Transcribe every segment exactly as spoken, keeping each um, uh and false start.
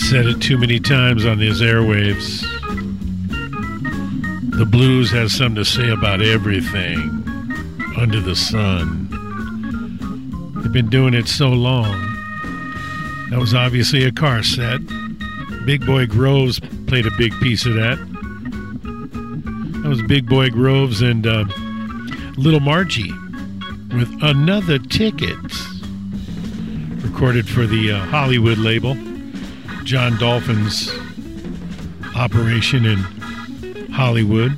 Said it too many times on these airwaves. The blues has something to say about everything under the sun. They've been doing it so long. That was obviously a car set. Big Boy Groves played a big piece of that. That was Big Boy Groves and uh, Little Margie with Another Ticket. Recorded for the uh, Hollywood label. John Dolphin's operation in Hollywood.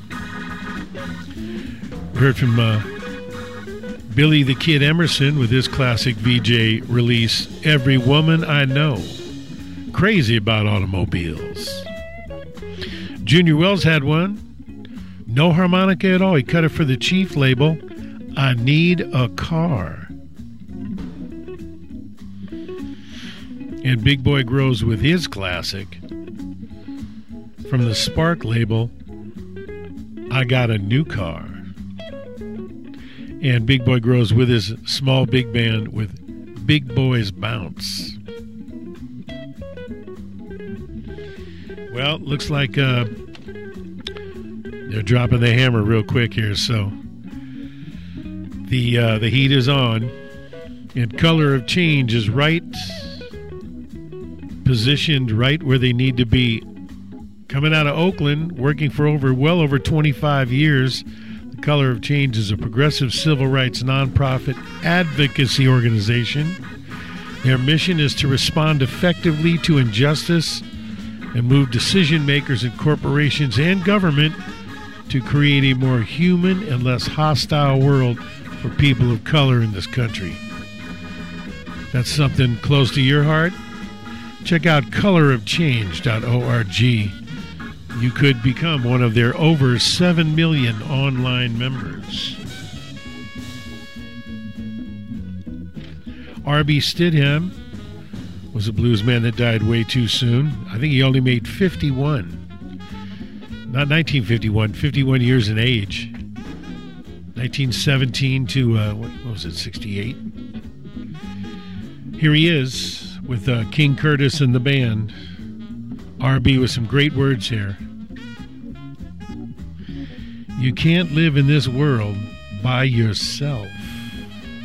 We heard from uh, Billy the Kid Emerson with his classic V J release, Every Woman I Know. Crazy about automobiles. Junior Wells had one. No harmonica at all. He cut it for the Chief label. I Need a Car. And Big Boy Grows with his classic from the Spark label, I Got a New Car. And Big Boy Grows with his small big band with Big Boys Bounce. Well, looks like uh, they're dropping the hammer real quick here, so the uh, the heat is on, and Color of Change is right positioned right where they need to be. Coming out of Oakland, working for over well over twenty-five years, the Color of Change is a progressive civil rights nonprofit advocacy organization. Their mission is to respond effectively to injustice and move decision makers in corporations and government to create a more human and less hostile world for people of color in this country. That's something close to your heart? Check out color of change dot org. You could become one of their over seven million online members. R B Stidham was a blues man that died way too soon. I think he only made fifty-one. Not nineteen fifty-one, fifty-one years in age. nineteen seventeen to, uh, what was it, sixty-eight? Here he is with uh, King Curtis and the band. R B with some great words here. You can't live in this world by yourself.